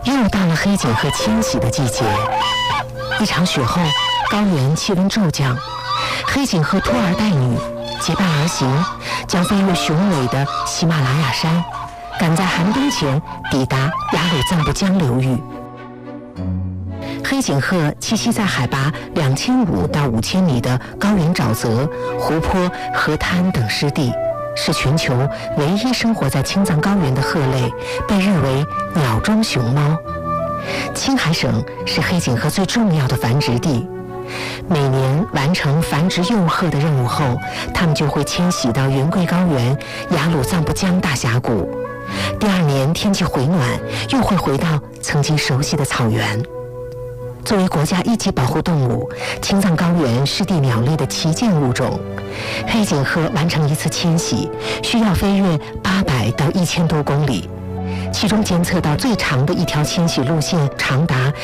又到了黑颈鹤迁徙的季节。一场雪后，高原气温骤降，黑颈鹤拖儿带女结伴而行，将飞越雄伟的喜马拉雅山，赶在寒冬前抵达雅鲁藏布江流域。黑颈鹤栖息在海拔2500到5000米的高原沼泽、湖泊、河滩等湿地，是全球唯一生活在青藏高原的鹤类，被认为鸟中熊猫。青海省是黑颈鹤最重要的繁殖地，每年完成繁殖幼鹤的任务后，它们就会迁徙到云贵高原、雅鲁藏布江大峡谷。第二年天气回暖，又会回到曾经熟悉的草原。作为国家一级保护动物，青藏高原湿地鸟类的旗舰物种，黑颈鹤完成一次迁徙需要飞越800到1000多公里，其中监测到最长的一条迁徙路线长达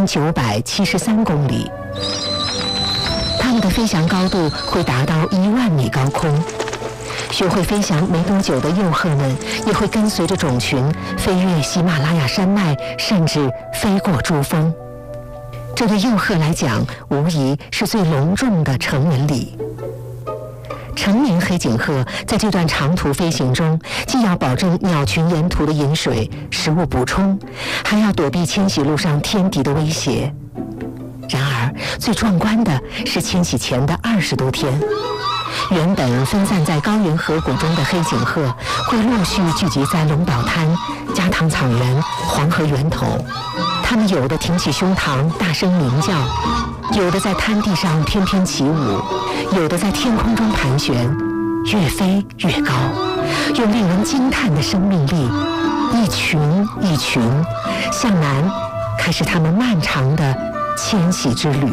1973公里。它们的飞翔高度会达到10000米高空。学会飞翔没多久的幼鹤们也会跟随着种群飞越喜马拉雅山脉，甚至飞过珠峰。这对幼鹤来讲，无疑是最隆重的成人礼。成年黑颈鹤在这段长途飞行中，既要保证鸟群沿途的饮水、食物补充，还要躲避迁徙路上天敌的威胁。然而，最壮观的是迁徙前的20多天，原本分散在高原河谷中的黑颈鹤会陆续聚集在龙宝滩、加唐草原、黄河源头。它们有的挺起胸膛大声鸣叫，有的在滩地上翩翩起舞，有的在天空中盘旋，越飞越高，用令人惊叹的生命力，一群一群向南开始他们漫长的迁徙之旅。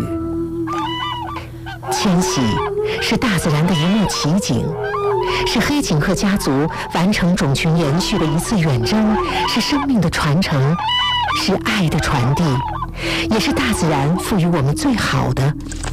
迁徙是大自然的一幕奇景，是黑颈鹤家族完成种群延续的一次远征，是生命的传承，是爱的传递，也是大自然赋予我们最好的